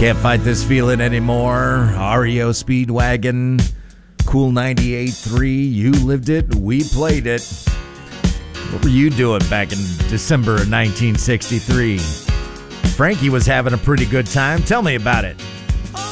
Can't fight this feeling anymore. REO Speedwagon, Cool 98.3. You lived it, we played it. What were you doing back in December of 1963? Frankie was having a pretty good time. Tell me about it.